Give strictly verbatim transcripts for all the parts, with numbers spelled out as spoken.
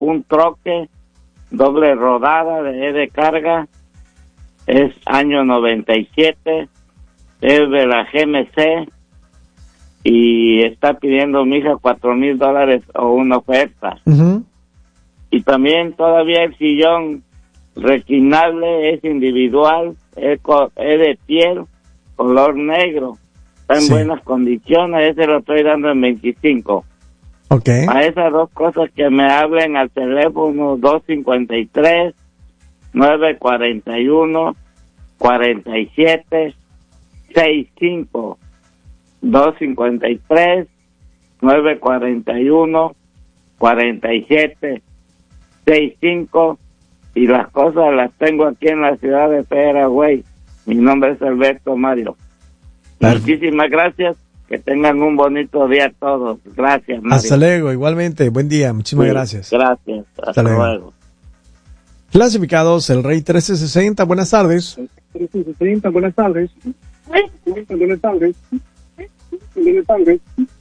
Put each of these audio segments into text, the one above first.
un troque doble rodada de, de carga, es año noventa y siete, es de la G M C y está pidiendo mi hija cuatro mil dólares o una oferta. Uh-huh. Y también todavía el sillón reclinable es individual, es, co- es de piel, color negro, está en Sí. buenas condiciones, ese lo estoy dando en veinticinco. Ok. A esas dos cosas que me hablen al teléfono dos cinco tres, nueve cuatro uno, cuatro siete seis cinco. dos cinco tres, nueve cuatro uno, cuatro siete seis cinco. Y las cosas las tengo aquí en la ciudad de Fairway. Mi nombre es Alberto Mario. Perfecto. Muchísimas gracias. Que tengan un bonito día todos. Gracias, Mario. Hasta luego, igualmente. Buen día, muchísimas Sí, gracias. Gracias. Hasta, Hasta luego. luego. Clasificados, el Rey trece sesenta, buenas tardes. trece sesenta, buenas tardes. Buenas tardes. Buenas tardes.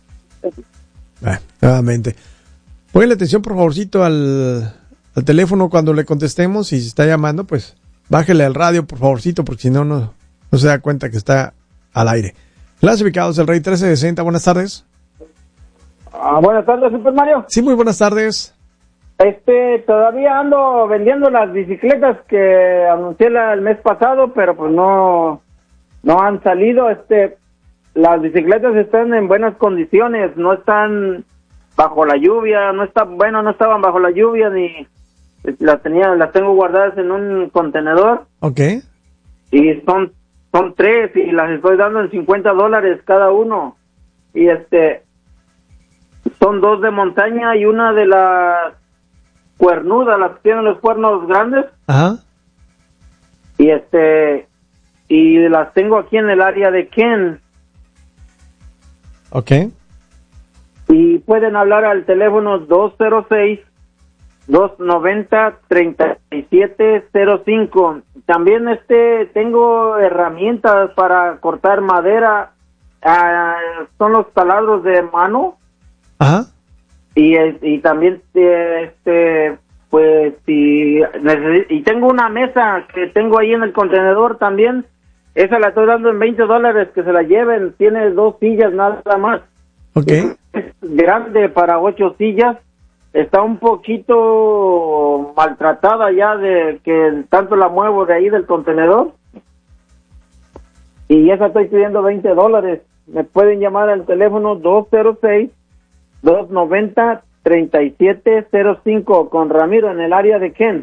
Ah, nuevamente. Póngale atención, por favorcito, al, al teléfono cuando le contestemos. Y si está llamando, pues bájele al radio, por favorcito, porque si no, no, no se da cuenta que está al aire. Clasificados, el Rey trece sesenta, buenas tardes. Ah, buenas tardes, Super Mario. Sí, muy buenas tardes. Este, todavía ando vendiendo las bicicletas que anuncié la- el mes pasado, pero pues no, no han salido. Este, las bicicletas están en buenas condiciones, no están bajo la lluvia, no está, bueno, no estaban bajo la lluvia ni las tenía, las tengo guardadas en un contenedor Ok. y son, son tres y las estoy dando en cincuenta dólares cada uno y este, son dos de montaña y una de las cuernudas, las que tienen los cuernos grandes. Ajá. Y este, y las tengo aquí en el área de Ken. Ok. Y pueden hablar al teléfono dos cero seis, dos nueve cero, tres siete cero cinco. También este, tengo herramientas para cortar madera. Ah, son los taladros de mano. Ajá. Y, eh, y también eh, este pues si necesi- y tengo una mesa que tengo ahí en el contenedor también, esa la estoy dando en veinte dólares, que se la lleven, tiene dos sillas nada más. Ok. Es grande para ocho sillas, está un poquito maltratada ya de que tanto la muevo de ahí del contenedor, y esa estoy pidiendo veinte dólares. Me pueden llamar al teléfono dos cero seis, dos nueve cero, tres siete cero cinco con Ramiro en el área de Ken.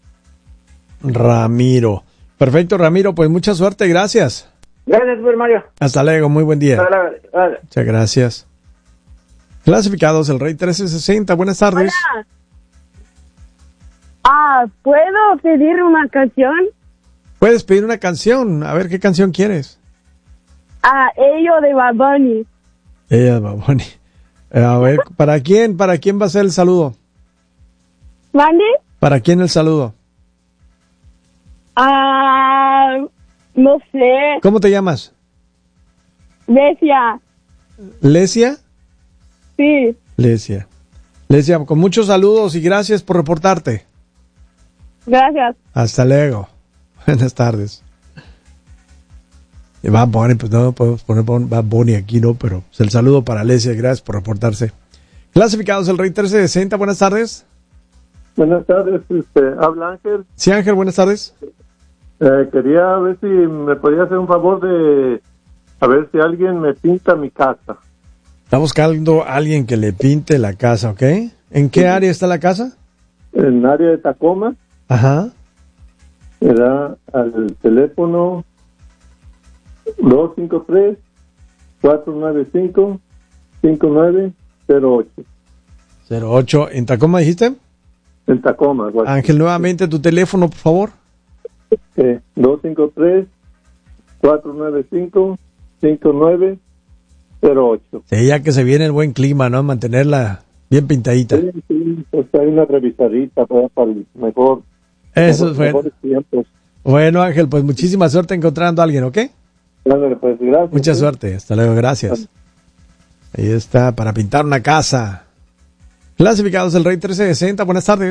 Ramiro. Perfecto, Ramiro. Pues mucha suerte, gracias. Gracias, Super Mario. Hasta luego, muy buen día. Vale, vale. Muchas gracias. Clasificados, el Rey trece sesenta, buenas tardes. Hola. Ah, ¿puedo pedir una canción? Puedes pedir una canción. A ver, ¿qué canción quieres? Ah, ello de Bad Bunny. Ella, Baboni. A ver, ¿para quién? ¿Para quién va a ser el saludo? ¿Mande? ¿Para quién el saludo? Ah, no sé. ¿Cómo te llamas? Decía, ¿Lesia? sí. Lesia. Lesia, con muchos saludos y gracias por reportarte. Gracias. Hasta luego. Buenas tardes. Y Bad Bunny, pues no podemos poner Bad Bunny aquí, ¿no? Pero pues, el saludo para Lesia, gracias por reportarse. Clasificados, el Rey trece sesenta, buenas tardes. Buenas tardes, este, habla Ángel. Sí, Ángel, buenas tardes. Eh, quería ver si me podía hacer un favor de a ver si alguien me pinta mi casa. Está buscando a alguien que le pinte la casa, ¿ok? ¿En qué área está la casa? En el área de Tacoma, Ajá. me da al teléfono dos cinco tres, cuatro nueve cinco, cinco nueve cero ocho. cero ocho. ¿En Tacoma dijiste? En Tacoma, Washington. Ángel, nuevamente tu teléfono, por favor. Eh, dos cinco tres, cuatro nueve cinco, cinco nueve cero ocho. Sí, ya que se viene el buen clima, ¿no? Mantenerla bien pintadita. Sí, sí, pues hay una revisadita para, para el mejor. Eso es mejor, bueno. mejores tiempos. Bueno, Ángel, pues muchísima suerte encontrando a alguien, ¿ok? Ándale, pues, gracias. Mucha Sí. suerte. Hasta luego, gracias. Ahí está, para pintar una casa. Clasificados del Rey trece sesenta, buenas tardes.